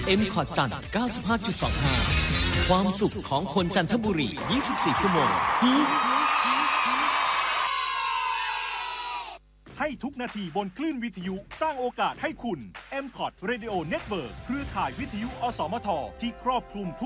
M คอร์ดจันทร์ 95.25 ความสุขของคนจันทบุรี 24 ชั่วโมงให้ทุกนาทีบนคลื่นวิทยุสร้างโอกาสให้คุณ M-Cot Radio Network เครือข่ายวิทยุอสมทที่ครอบคลุมทุก